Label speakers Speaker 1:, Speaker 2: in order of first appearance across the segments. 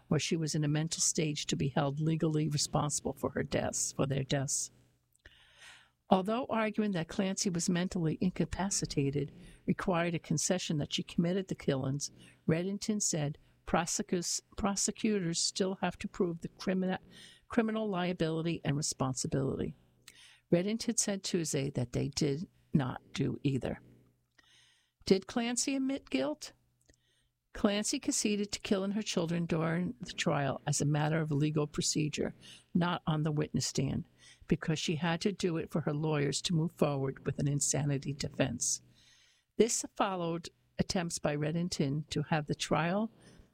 Speaker 1: or she was in a mental stage to be held legally responsible for their deaths. Although arguing that Clancy was mentally incapacitated required a concession that she committed the killings, Reddington said prosecutors still have to prove the criminal liability and responsibility. Reddington said Tuesday that they did not do either. Did Clancy admit guilt? Clancy conceded to killing her children during the trial as a matter of legal procedure, not on the witness stand, because she had to do it for her lawyers to move forward with an insanity defense. This followed attempts by Reddington to have the trial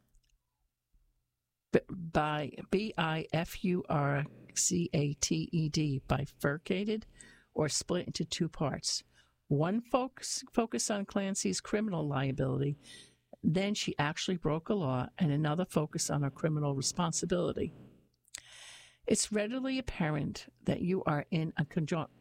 Speaker 1: bifurcated or split into two parts. One focus on Clancy's criminal liability, then she actually broke a law, and another focus on her criminal responsibility. It's readily apparent that you are in a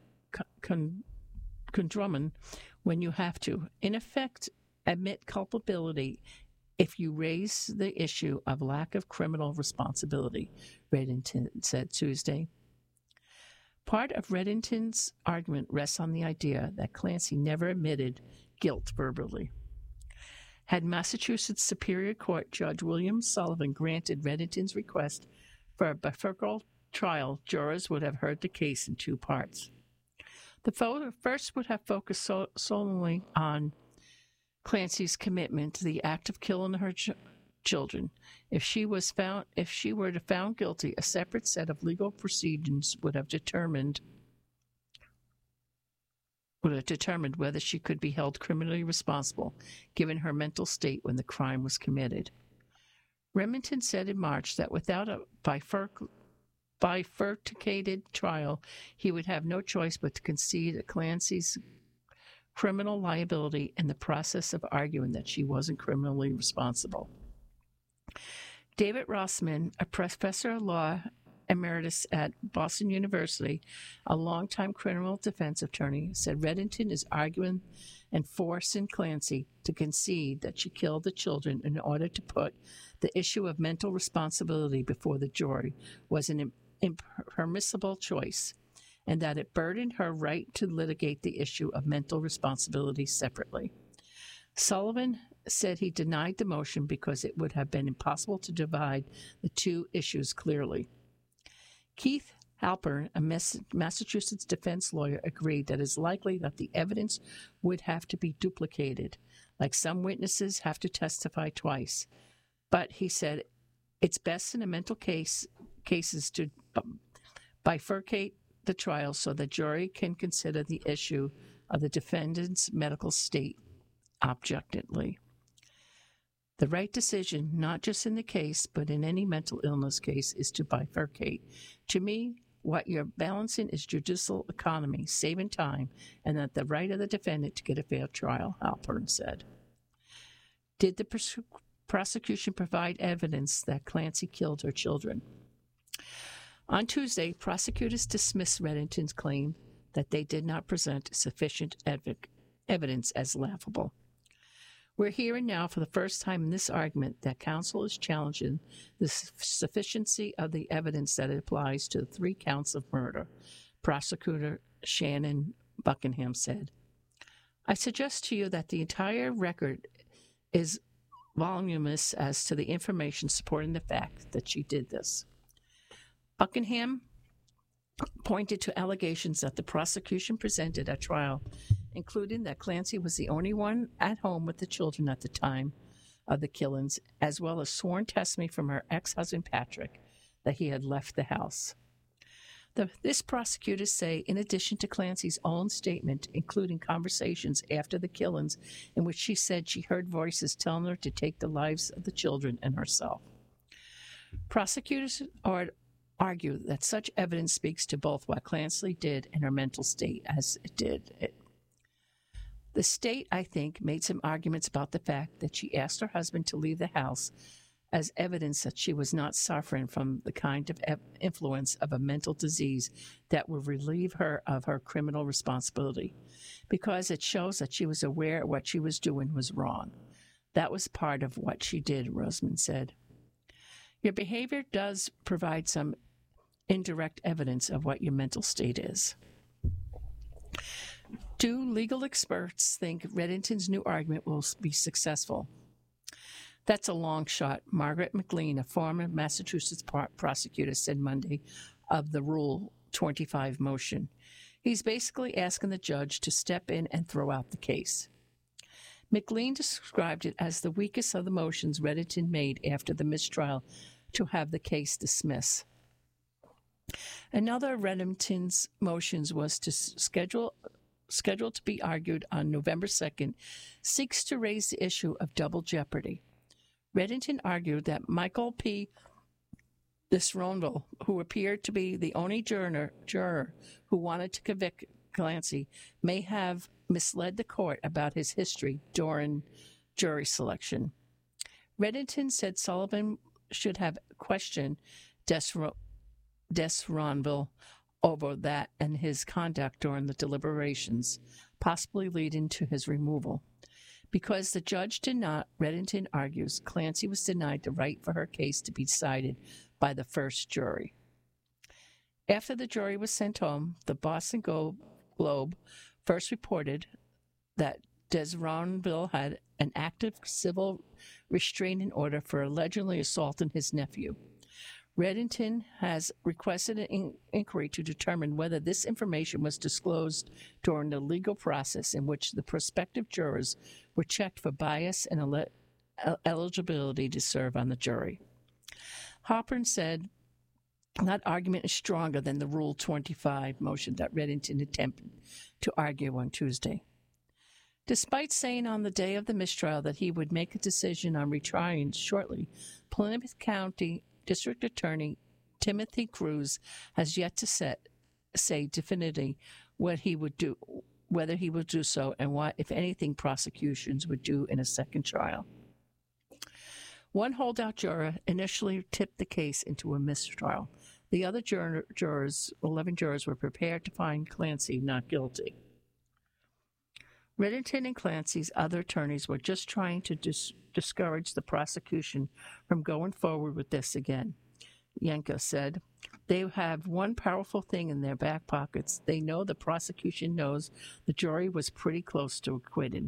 Speaker 1: conundrum when you have to, in effect, admit culpability if you raise the issue of lack of criminal responsibility, Reddington said Tuesday. Part of Reddington's argument rests on the idea that Clancy never admitted guilt verbally. Had Massachusetts Superior Court Judge William Sullivan granted Reddington's request for a bifurcal trial, jurors would have heard the case in two parts. The first would have focused solely on Clancy's commitment to the act of killing her children. If she were found guilty, a separate set of legal proceedings would have determined whether she could be held criminally responsible, given her mental state when the crime was committed. Remington said in March that without a bifurcated trial, he would have no choice but to concede Clancy's criminal liability in the process of arguing that she wasn't criminally responsible. David Rossman, a professor of law emeritus at Boston University, a longtime criminal defense attorney, said Reddington is arguing and forcing Clancy to concede that she killed the children in order to put the issue of mental responsibility before the jury was an impermissible choice, and that it burdened her right to litigate the issue of mental responsibility separately. Sullivan said he denied the motion because it would have been impossible to divide the two issues clearly. Keith Halpern, a Massachusetts defense lawyer, agreed that it is likely that the evidence would have to be duplicated, like some witnesses have to testify twice. But he said it's best in a mental cases to bifurcate the trial so the jury can consider the issue of the defendant's medical state objectively. The right decision, not just in the case, but in any mental illness case, is to bifurcate. To me, what you're balancing is judicial economy, saving time, and that the right of the defendant to get a fair trial, Halpern said. Did the prosecution provide evidence that Clancy killed her children? On Tuesday, prosecutors dismissed Reddington's claim that they did not present sufficient evidence as laughable. We're hearing now for the first time in this argument that counsel is challenging the sufficiency of the evidence that it applies to the 3 counts of murder, Prosecutor Shannon Buckingham said. I suggest to you that the entire record is voluminous as to the information supporting the fact that she did this. Buckingham pointed to allegations that the prosecution presented at trial, including that Clancy was the only one at home with the children at the time of the killings, as well as sworn testimony from her ex-husband Patrick that he had left the house. This prosecutors say, in addition to Clancy's own statement, including conversations after the killings in which she said she heard voices telling her to take the lives of the children and herself. Prosecutors argue that such evidence speaks to both what Clancy did and her mental state as it did it. The state, I think, made some arguments about the fact that she asked her husband to leave the house as evidence that she was not suffering from the kind of influence of a mental disease that would relieve her of her criminal responsibility, because it shows that she was aware what she was doing was wrong. That was part of what she did, Roseman said. Your behavior does provide some indirect evidence of what your mental state is. Do legal experts think Reddington's new argument will be successful? That's a long shot, Margaret McLean, a former Massachusetts prosecutor, said Monday of the Rule 25 motion. He's basically asking the judge to step in and throw out the case. McLean described it as the weakest of the motions Reddington made after the mistrial to have the case dismissed. Another of Reddington's motions was to scheduled to be argued on November 2nd, seeks to raise the issue of double jeopardy. Reddington argued that Michael P. Disronville, who appeared to be the only juror who wanted to convict Clancy, may have misled the court about his history during jury selection. Reddington said Sullivan should have questioned Disronville over that and his conduct during the deliberations, possibly leading to his removal. Because the judge did not, Reddington argues, Clancy was denied the right for her case to be decided by the first jury. After the jury was sent home, the Boston Globe first reported that Disronville had an active civil restraining order for allegedly assaulting his nephew. Reddington has requested an inquiry to determine whether this information was disclosed during the legal process in which the prospective jurors were checked for bias and eligibility to serve on the jury. Halpern said that argument is stronger than the Rule 25 motion that Reddington attempted to argue on Tuesday. Despite saying on the day of the mistrial that he would make a decision on retrying shortly, Plymouth County District Attorney Timothy Cruz has yet to say definitively whether he would do so and what, if anything, prosecutions would do in a second trial. One holdout juror initially tipped the case into a mistrial. The other 11 jurors, were prepared to find Clancy not guilty. Reddington and Clancy's other attorneys were just trying to discourage the prosecution from going forward with this again. Yenka said, they have one powerful thing in their back pockets. They know the prosecution knows the jury was pretty close to acquitted.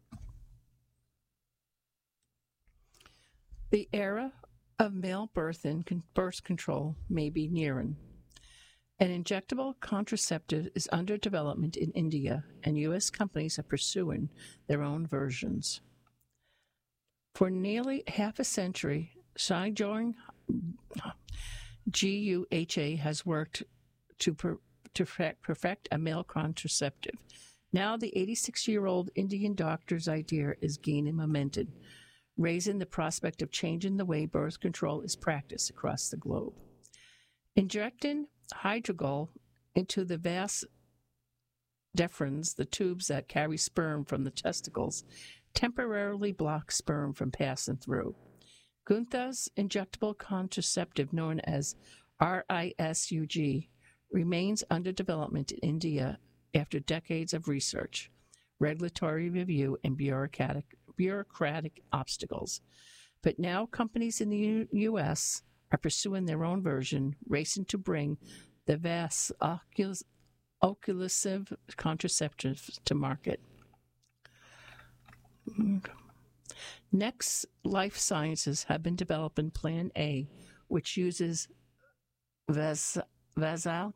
Speaker 1: The era of male birth control may be nearing. An injectable contraceptive is under development in India, and U.S. companies are pursuing their own versions. For nearly half a century, Shijong GUHA has worked to perfect a male contraceptive. Now the 86-year-old Indian doctor's idea is gaining momentum, raising the prospect of changing the way birth control is practiced across the globe. Injecting hydrogel into the vas deferens, the tubes that carry sperm from the testicles, temporarily blocks sperm from passing through. Gunther's injectable contraceptive, known as RISUG, remains under development in India after decades of research, regulatory review, and bureaucratic obstacles. But now companies in the U.S. are pursuing their own version, racing to bring the VAS occlusive contraceptives to market. Next Life Sciences have been developing Plan A, which uses Vasalgel,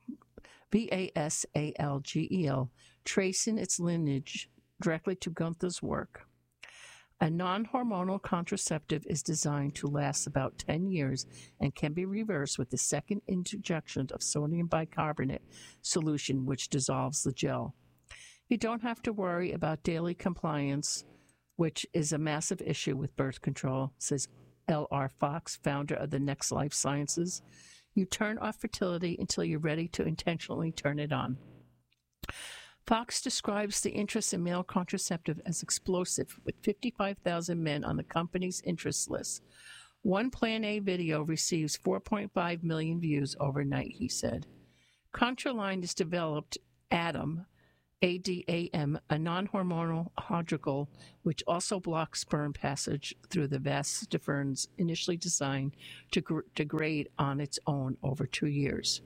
Speaker 1: tracing its lineage directly to Gunther's work. A non-hormonal contraceptive is designed to last about 10 years and can be reversed with the second injection of sodium bicarbonate solution, which dissolves the gel. You don't have to worry about daily compliance, which is a massive issue with birth control, says L.R. Fox, founder of the Next Life Sciences. You turn off fertility until you're ready to intentionally turn it on. Fox describes the interest in male contraceptive as explosive, with 55,000 men on the company's interest list. One Plan A video receives 4.5 million views overnight, he said. Contraline has developed Atom, ADAM, a non-hormonal hydrogel which also blocks sperm passage through the vas deferens, initially designed to degrade on its own over 2 years.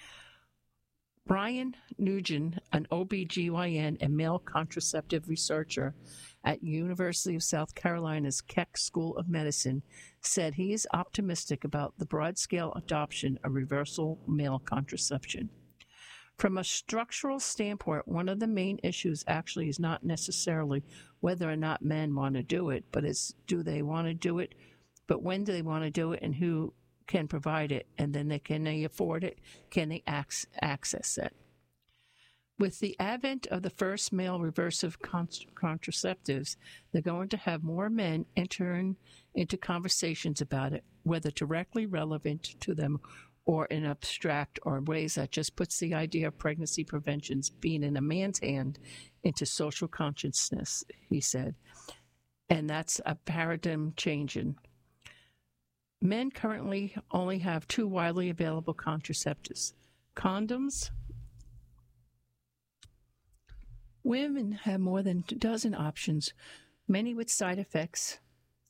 Speaker 1: Brian Nugent, an OBGYN and male contraceptive researcher at University of South Carolina's Keck School of Medicine, said he is optimistic about the broad-scale adoption of reversal male contraception. From a structural standpoint, one of the main issues actually is not necessarily whether or not men want to do it, but it's do they want to do it, but when do they want to do it, and who can provide it, and then can they afford it, can they access it. With the advent of the first male reversive contraceptives, they're going to have more men entering into conversations about it, whether directly relevant to them or in abstract or ways that just puts the idea of pregnancy prevention being in a man's hand into social consciousness, he said. And that's a paradigm changing. Men currently only have 2 widely available contraceptives: condoms. Women have more than a dozen options, many with side effects.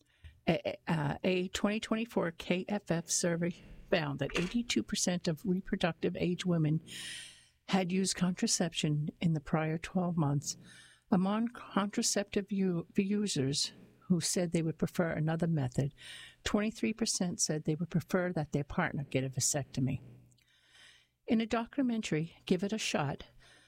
Speaker 1: A 2024 KFF survey found that 82% of reproductive age women had used contraception in the prior 12 months. Among contraceptive users who said they would prefer another method, 23% said they would prefer that their partner get a vasectomy. In a documentary, Give It a Shot,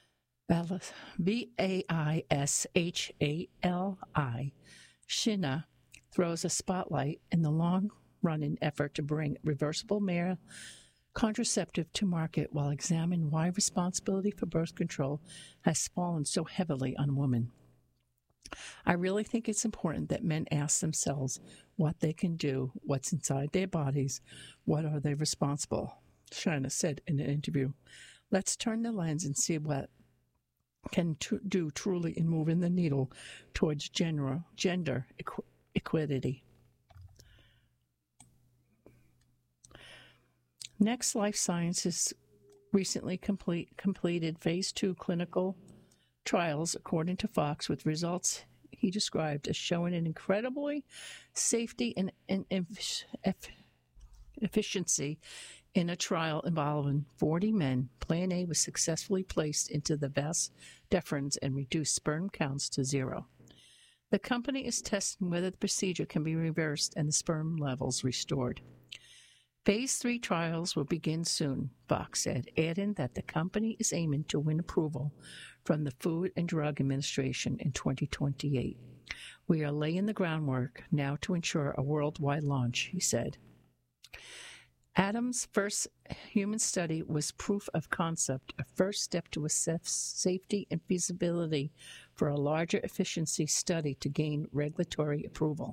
Speaker 1: V-A-I-S-H-A-L-I, Shina throws a spotlight in the long-running effort to bring reversible male contraceptive to market while examining why responsibility for birth control has fallen so heavily on women. I really think it's important that men ask themselves what they can do, what's inside their bodies, what are they responsible, Shina said in an interview. Let's turn the lens and see what can do truly in moving the needle towards gender equality. Next, Life Sciences recently completed phase 2 clinical trials, according to Fox, with results he described as showing an incredibly safety and efficiency in a trial involving 40 men. Plan A was successfully placed into the vas deferens and reduced sperm counts to 0. The company is testing whether the procedure can be reversed and the sperm levels restored. Phase 3 trials will begin soon, Fox said, adding that the company is aiming to win approval from the Food and Drug Administration in 2028. We are laying the groundwork now to ensure a worldwide launch, he said. Adam's first human study was proof of concept, a first step to assess safety and feasibility for a larger efficiency study to gain regulatory approval.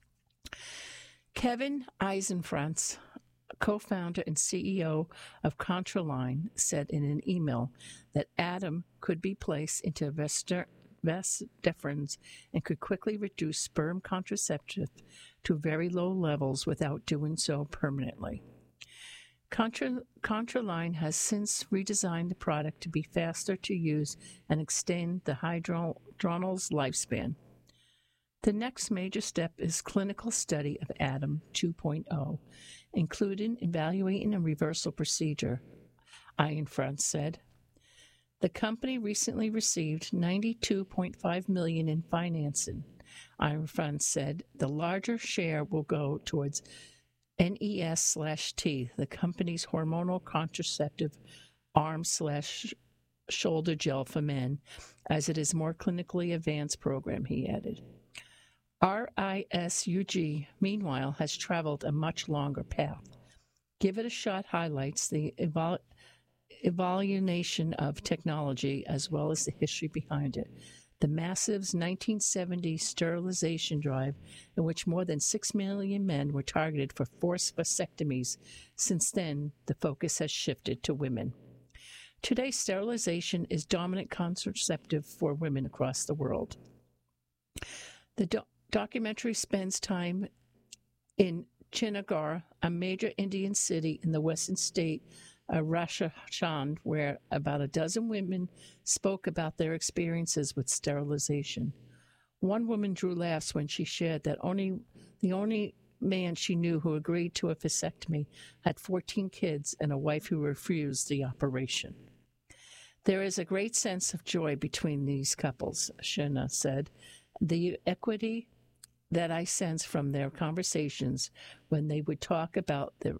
Speaker 1: Kevin Eisenfranz, co-founder and CEO of Contraline, said in an email that Adam could be placed into vas deferens and could quickly reduce sperm contraceptive to very low levels without doing so permanently. Contraline has since redesigned the product to be faster to use and extend the hydronal's lifespan. The next major step is clinical study of Adam 2.0, including evaluating a reversal procedure, Eisenfranz said. The company recently received $92.5 million in financing. Eisenfranz said the larger share will go towards NES/T, the company's hormonal contraceptive arm/shoulder gel for men, as it is more clinically advanced program, he added. RISUG, meanwhile, has traveled a much longer path. Give It a Shot highlights the evaluation of technology as well as the history behind it. The massive 1970 sterilization drive in which more than 6 million men were targeted for forced vasectomies. Since then, the focus has shifted to women. Today, sterilization is dominant contraceptive for women across the world. The documentary spends time in Chinagar, a major Indian city in the western state a Rosh Hashanah where about a dozen women spoke about their experiences with sterilization. One woman drew laughs when she shared that the only man she knew who agreed to a vasectomy had 14 kids and a wife who refused the operation. There is a great sense of joy between these couples, Shina said. The equity that I sense from their conversations when they would talk about the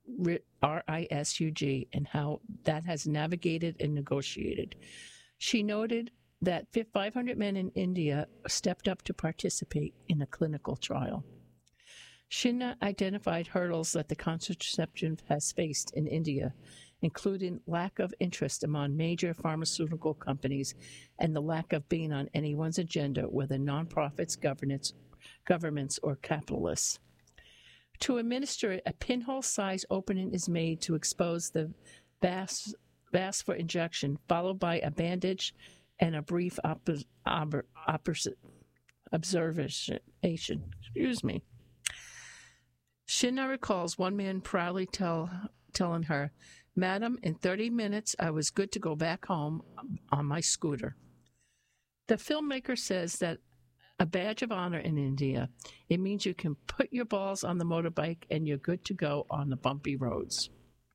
Speaker 1: RISUG and how that has navigated and negotiated. She noted that 500 men in India stepped up to participate in a clinical trial. Shina identified hurdles that the contraception has faced in India, including lack of interest among major pharmaceutical companies and the lack of being on anyone's agenda, whether nonprofits, governments, or capitalists. To administer it, a pinhole-sized opening is made to expose the vas for injection, followed by a bandage and a brief observation. Shina recalls one man proudly telling her, "Madam, in 30 minutes I was good to go back home on my scooter." The filmmaker says that a badge of honor in India, it means you can put your balls on the motorbike and you're good to go on the bumpy roads.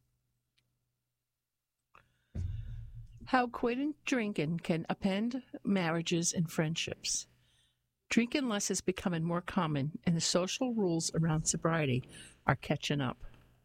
Speaker 1: How quitting drinking can upend marriages and friendships. Drinking less is becoming more common, and the social rules around sobriety are catching up.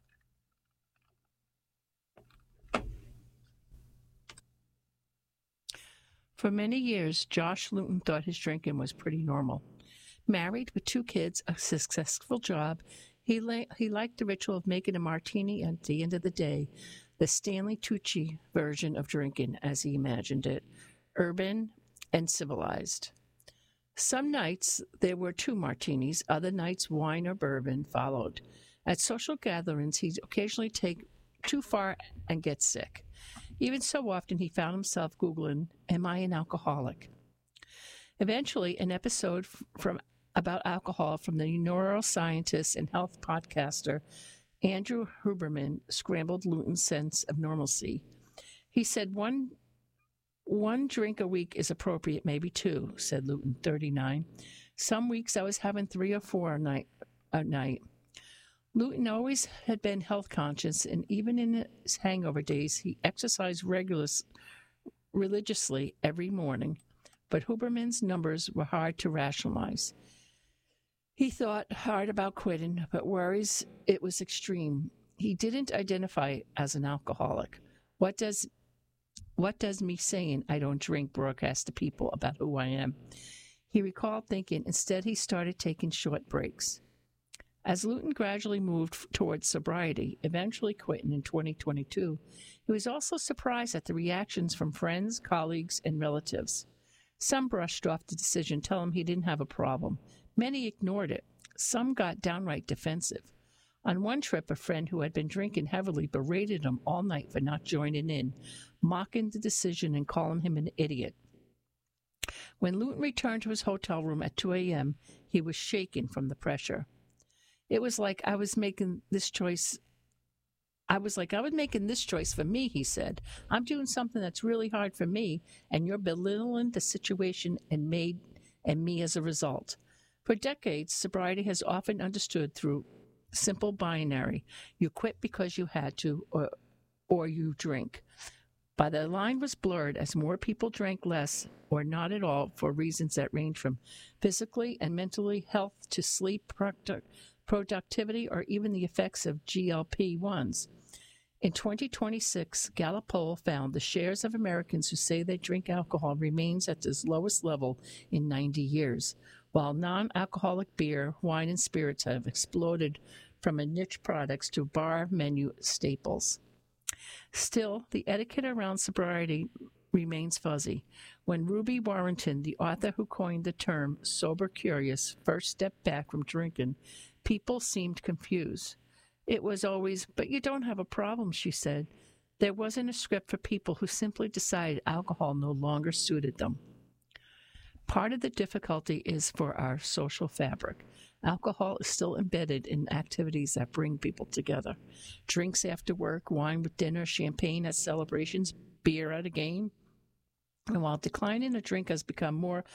Speaker 1: For many years, Josh Luton thought his drinking was pretty normal. Married with 2 kids, a successful job, he liked the ritual of making a martini at the end of the day, the Stanley Tucci version of drinking, as he imagined it, urban and civilized. Some nights there were 2 martinis, other nights wine or bourbon followed. At social gatherings, he'd occasionally take too far and get sick. Even so often, he found himself Googling, "Am I an alcoholic?" Eventually, an episode about alcohol from the neuroscientist and health podcaster Andrew Huberman scrambled Luton's sense of normalcy. He said one drink a week is appropriate, maybe 2, said Luton, 39. Some weeks I was having 3 or 4 a night. Luton always had been health conscious, and even in his hangover days, he exercised religiously every morning. But Huberman's numbers were hard to rationalize. He thought hard about quitting, but worries it was extreme. He didn't identify as an alcoholic. What does me saying I don't drink broadcast to people about who I am? He recalled thinking. Instead, he started taking short breaks. As Luton gradually moved towards sobriety, eventually quitting in 2022, he was also surprised at the reactions from friends, colleagues, and relatives. Some brushed off the decision, telling him he didn't have a problem. Many ignored it. Some got downright defensive. On one trip, a friend who had been drinking heavily berated him all night for not joining in, mocking the decision and calling him an idiot. When Luton returned to his hotel room at 2 a.m., he was shaking from the pressure. It was like I was making this choice for me, he said. I'm doing something that's really hard for me, and you're belittling the situation and me as a result. For decades, sobriety has often understood through simple binary. You quit because you had to, or you drink. But the line was blurred as more people drank less or not at all for reasons that range from physically and mentally health to sleep, productivity, or even the effects of GLP-1s. In 2026, Gallup poll found the shares of Americans who say they drink alcohol remains at its lowest level in 90 years, while non-alcoholic beer, wine, and spirits have exploded from niche products to bar menu staples. Still, the etiquette around sobriety remains fuzzy. When Ruby Warrington, the author who coined the term sober curious, first stepped back from drinking, people seemed confused. It was always, "But you don't have a problem," she said. There wasn't a script for people who simply decided alcohol no longer suited them. Part of the difficulty is for our social fabric. Alcohol is still embedded in activities that bring people together. Drinks after work, wine with dinner, champagne at celebrations, beer at a game. And while declining a drink has become more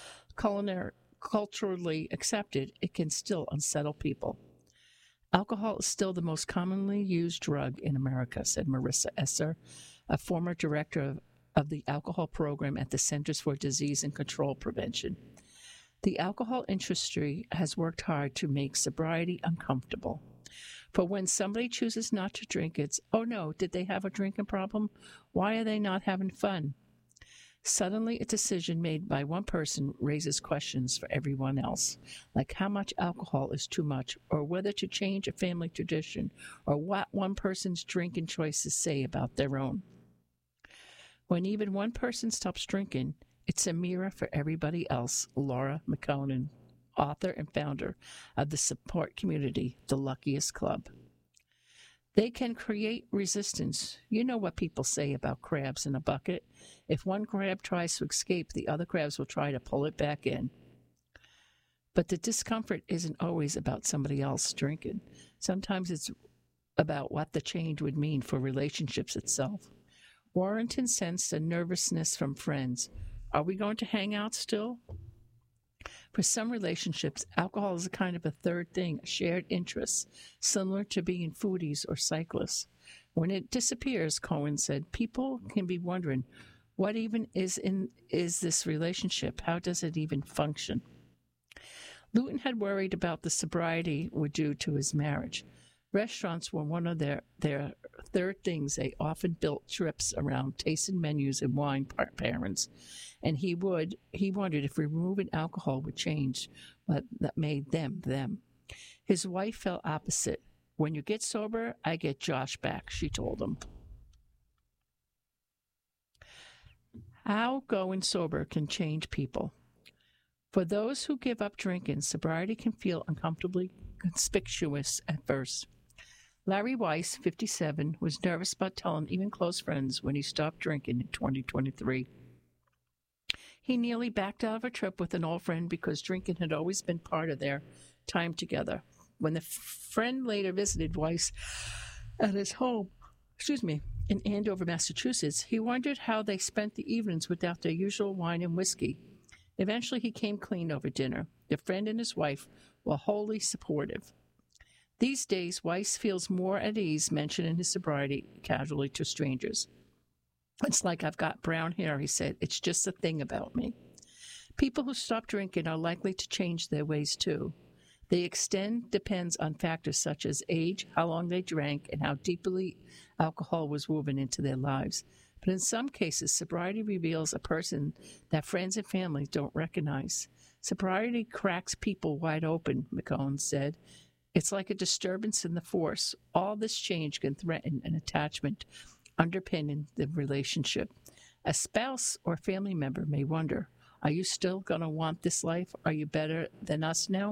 Speaker 1: culturally accepted, it can still unsettle people. Alcohol is still the most commonly used drug in America, said Marissa Esser, a former director of the alcohol program at the Centers for Disease and Control Prevention. The alcohol industry has worked hard to make sobriety uncomfortable. For when somebody chooses not to drink, it's, oh no, did they have a drinking problem? Why are they not having fun? Suddenly, a decision made by one person raises questions for everyone else, like how much alcohol is too much, or whether to change a family tradition, or what one person's drinking choices say about their own. When even one person stops drinking, it's a mirror for everybody else, Laura McConan, author and founder of the support community, The Luckiest Club. They can create resistance. You know what people say about crabs in a bucket. If one crab tries to escape, the other crabs will try to pull it back in. But the discomfort isn't always about somebody else drinking. Sometimes it's about what the change would mean for relationships itself. Warrington sensed a nervousness from friends. Are we going to hang out still? For some relationships, alcohol is a kind of a third thing, a shared interest, similar to being foodies or cyclists. When it disappears, Cohen said, people can be wondering, what even is this relationship? How does it even function? Luton had worried about the sobriety would do to his marriage. Restaurants were one of their third things. They often built trips around tasting menus and wine pairings, and he wondered if removing alcohol would change what that made them them. His wife felt opposite. When you get sober, I get Josh back, she told him. How going sober can change people. For those who give up drinking, sobriety can feel uncomfortably conspicuous at first. Larry Weiss, 57, was nervous about telling even close friends when he stopped drinking in 2023. He nearly backed out of a trip with an old friend because drinking had always been part of their time together. When the friend later visited Weiss at his home, in Andover, Massachusetts, he wondered how they spent the evenings without their usual wine and whiskey. Eventually, he came clean over dinner. The friend and his wife were wholly supportive. These days, Weiss feels more at ease mentioning his sobriety casually to strangers. It's like I've got brown hair, he said. It's just a thing about me. People who stop drinking are likely to change their ways too. The extent depends on factors such as age, how long they drank, and how deeply alcohol was woven into their lives. But in some cases, sobriety reveals a person that friends and family don't recognize. Sobriety cracks people wide open, McCone said. It's like a disturbance in the force. All this change can threaten an attachment underpinning the relationship. A spouse or family member may wonder, are you still going to want this life? Are you better than us now?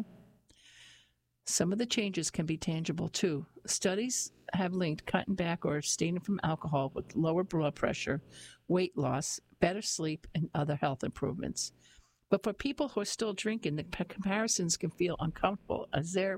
Speaker 1: Some of the changes can be tangible too. Studies have linked cutting back or abstaining from alcohol with lower blood pressure, weight loss, better sleep, and other health improvements. But for people who are still drinking, the comparisons can feel uncomfortable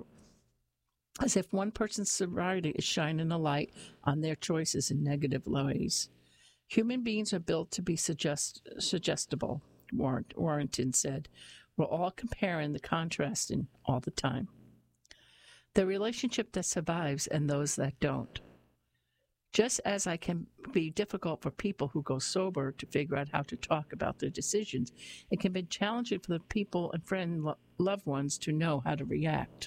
Speaker 1: as if one person's sobriety is shining a light on their choices in negative ways. Human beings are built to be suggestible, Warrington said. We're all comparing the contrasting all the time. The relationship that survives and those that don't. Just as it can be difficult for people who go sober to figure out how to talk about their decisions, it can be challenging for the people and loved ones to know how to react.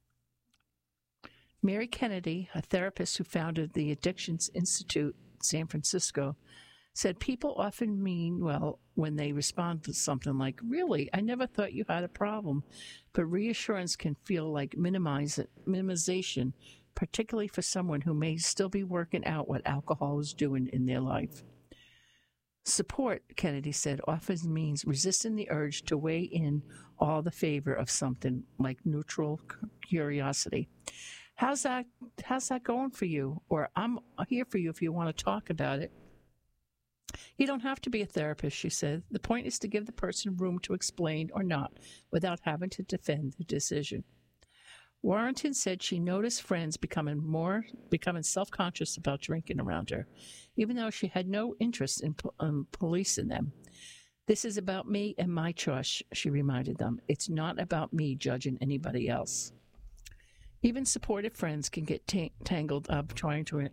Speaker 1: Mary Kennedy, a therapist who founded the Addictions Institute in San Francisco, said people often mean well when they respond to something like, really, I never thought you had a problem. But reassurance can feel like minimization, particularly for someone who may still be working out what alcohol is doing in their life. Support, Kennedy said, often means resisting the urge to weigh in all the favor of something like neutral curiosity. How's that going for you? Or I'm here for you if you want to talk about it. You don't have to be a therapist, she said. The point is to give the person room to explain or not without having to defend the decision. Warrington said she noticed friends becoming self-conscious about drinking around her, even though she had no interest in policing them. This is about me and my choice, she reminded them. It's not about me judging anybody else. Even supportive friends can get tangled up trying to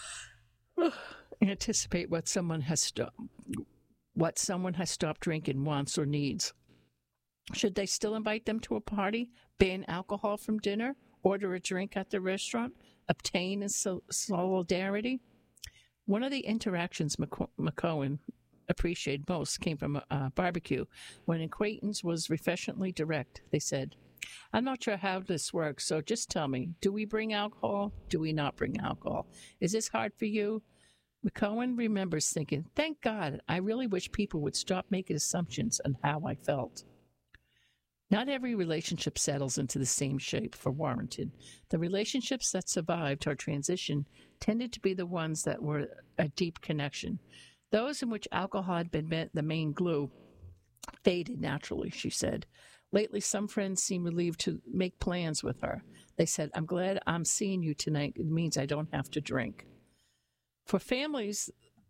Speaker 1: anticipate what someone has stopped drinking, wants, or needs. Should they still invite them to a party, ban alcohol from dinner, order a drink at the restaurant, obtain in solidarity? One of the interactions McCohen appreciated most came from a barbecue. When an acquaintance was refreshingly direct, they said, "I'm not sure how this works, so just tell me, do we bring alcohol? Do we not bring alcohol? Is this hard for you?" McCohen remembers thinking, "Thank God, I really wish people would stop making assumptions on how I felt." Not every relationship settles into the same shape for Warrington. The relationships that survived her transition tended to be the ones that were a deep connection. Those in which alcohol had been the main glue faded naturally, she said. Lately, some friends seem relieved to make plans with her. They said, "I'm glad I'm seeing you tonight. It means I don't have to drink." For families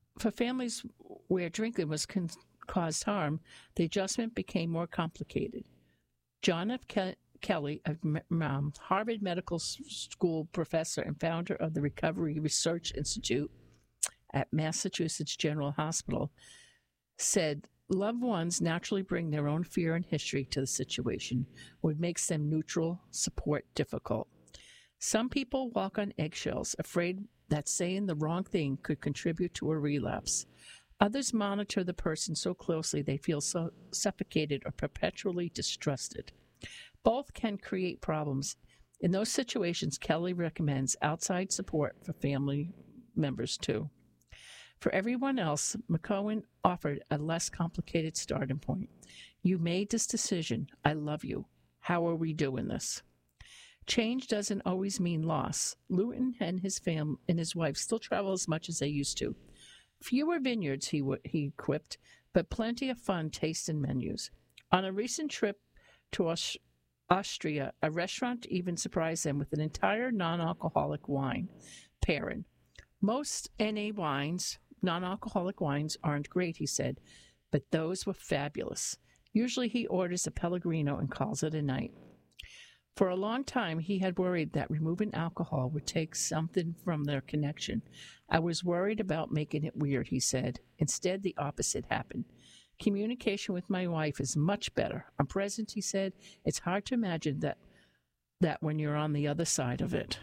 Speaker 1: where drinking caused harm, the adjustment became more complicated. John F. Kelly, a Harvard Medical School professor and founder of the Recovery Research Institute at Massachusetts General Hospital, said loved ones naturally bring their own fear and history to the situation, which makes them neutral support difficult. Some people walk on eggshells, afraid that saying the wrong thing could contribute to a relapse. Others monitor the person so closely they feel so suffocated or perpetually distrusted. Both can create problems. In those situations, Kelly recommends outside support for family members too. For everyone else, McCohen offered a less complicated starting point. "You made this decision. I love you. How are we doing this?" Change doesn't always mean loss. Luton and his wife still travel as much as they used to. Fewer vineyards, he quipped, but plenty of fun tasting menus. On a recent trip to Austria, a restaurant even surprised them with an entire non-alcoholic wine pairing. Most NA wines, non-alcoholic wines, aren't great, he said, but those were fabulous. Usually he orders a Pellegrino and calls it a night. For a long time, he had worried that removing alcohol would take something from their connection. "I was worried about making it weird," he said. Instead, the opposite happened. "Communication with my wife is much better. I'm present," he said. "It's hard to imagine that when you're on the other side of it."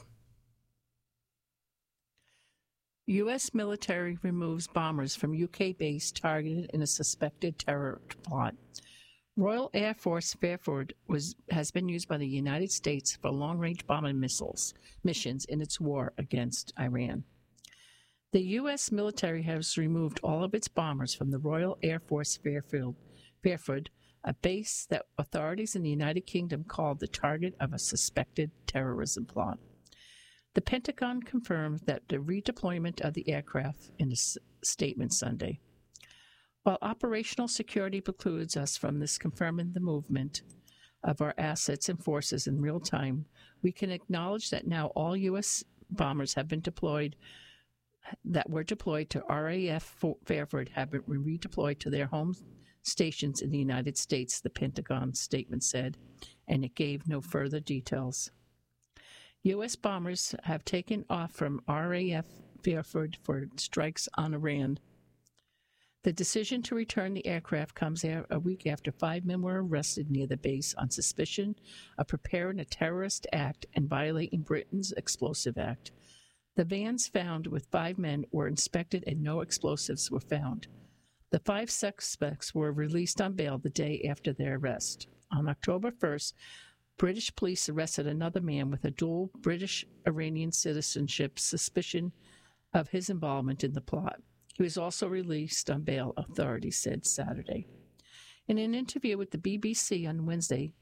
Speaker 1: U.S. military removes bombers from UK base targeted in a suspected terror plot. Royal Air Force Fairford has been used by the United States for long-range bombing missions in its war against Iran. The U.S. military has removed all of its bombers from the Royal Air Force Fairford, a base that authorities in the United Kingdom called the target of a suspected terrorism plot. The Pentagon confirmed that the redeployment of the aircraft in a statement Sunday. While operational security precludes us from confirming the movement of our assets and forces in real time, we can acknowledge that now all U.S. bombers have been deployed that were deployed to RAF Fairford have been redeployed to their home stations in the United States, the Pentagon statement said, and it gave no further details. U.S. bombers have taken off from RAF Fairford for strikes on Iran. The decision to return the aircraft comes a week after 5 men were arrested near the base on suspicion of preparing a terrorist act and violating Britain's Explosive Act. The vans found with 5 men were inspected and no explosives were found. The 5 suspects were released on bail the day after their arrest. On October 1st, British police arrested another man with a dual British-Iranian citizenship suspicion of his involvement in the plot. He was also released on bail, authorities said Saturday. In an interview with the BBC on Wednesday,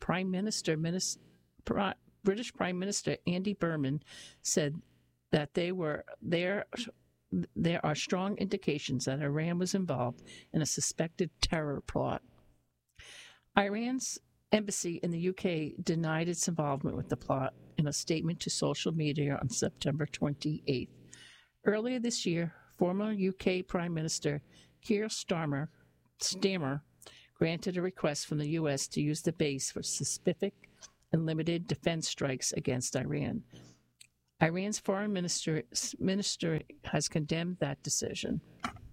Speaker 1: British Prime Minister Andy Burnham said that there are strong indications that Iran was involved in a suspected terror plot. Iran's embassy in the UK denied its involvement with the plot in a statement to social media on September 28th. Earlier this year, former UK Prime Minister Keir Starmer granted a request from the U.S. to use the base for specific and limited defense strikes against Iran. Iran's foreign minister has condemned that decision.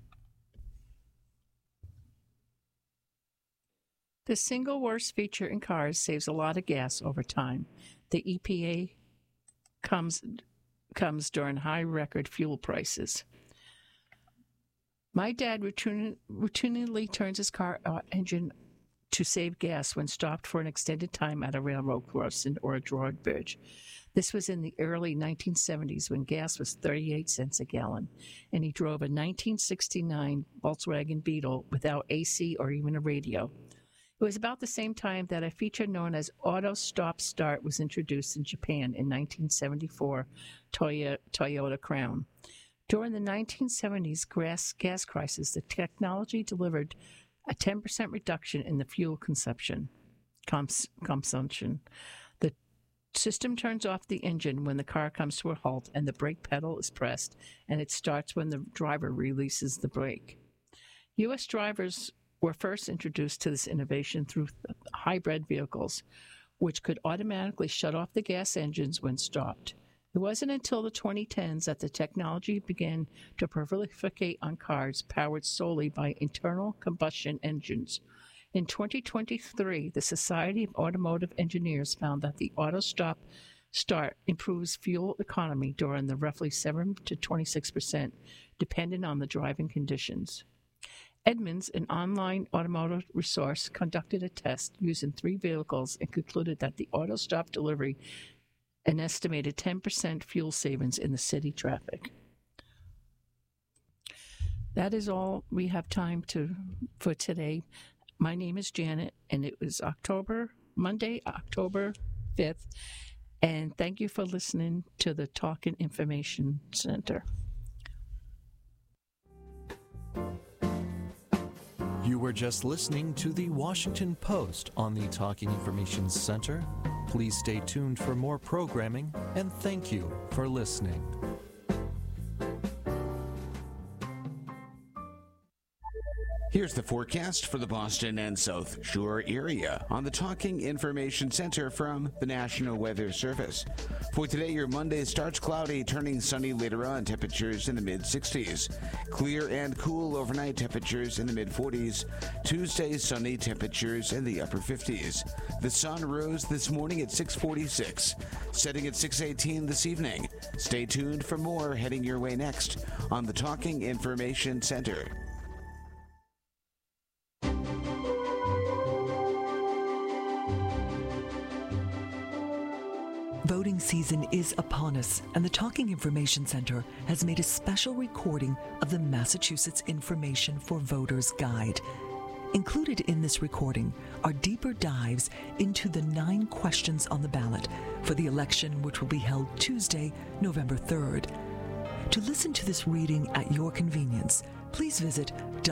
Speaker 1: The single worst feature in cars saves a lot of gas over time. The EPA comes during high record fuel prices. My dad routinely turns his car engine to save gas when stopped for an extended time at a railroad crossing or a drawbridge. This was in the early 1970s when gas was 38 cents a gallon, and he drove a 1969 Volkswagen Beetle without AC or even a radio. It was about the same time that a feature known as Auto Stop Start was introduced in Japan in 1974 Toyota Crown. During the 1970s gas crisis, the technology delivered a 10% reduction in the fuel consumption. The system turns off the engine when the car comes to a halt and the brake pedal is pressed, and it starts when the driver releases the brake. U.S. drivers were first introduced to this innovation through hybrid vehicles, which could automatically shut off the gas engines when stopped. It wasn't until the 2010s that the technology began to proliferate on cars powered solely by internal combustion engines. In 2023, the Society of Automotive Engineers found that the Auto Stop Start improves fuel economy during the roughly 7 to 26%, depending on the driving conditions. Edmunds, an online automotive resource, conducted a test using 3 vehicles and concluded that the Auto Stop delivered an estimated 10% fuel savings in the city traffic. That is all we have time for today. My name is Janet, and it was Monday, October 5th, and thank you for listening to the Talking Information Center.
Speaker 2: You were just listening to the Washington Post on the Talking Information Center. Please stay tuned for more programming, and thank you for listening.
Speaker 3: Here's the forecast for the Boston and South Shore area on the Talking Information Center from the National Weather Service. For today, your Monday starts cloudy, turning sunny later on, temperatures in the mid-60s. Clear and cool overnight, temperatures in the mid-40s. Tuesday, sunny, temperatures in the upper 50s. The sun rose this morning at 6:46, setting at 6:18 this evening. Stay tuned for more heading your way next on the Talking Information Center.
Speaker 4: Voting season is upon us, and the Talking Information Center has made a special recording of the Massachusetts Information for Voters Guide. Included in this recording are deeper dives into the 9 questions on the ballot for the election, which will be held Tuesday, November 3rd. To listen to this reading at your convenience, please visit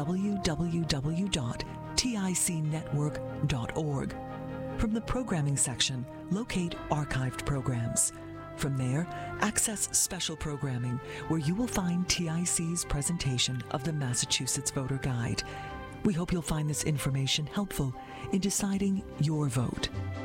Speaker 4: www.ticnetwork.org. From the programming section, locate archived programs. From there, access special programming, where you will find TIC's presentation of the Massachusetts Voter Guide. We hope you'll find this information helpful in deciding your vote.